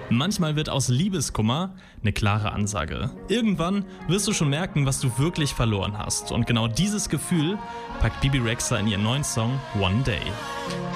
Manchmal wird aus Liebeskummer eine klare Ansage. Irgendwann wirst du schon merken, was du wirklich verloren hast. Und genau dieses Gefühl packt Bebe Rexha in ihren neuen Song One Day.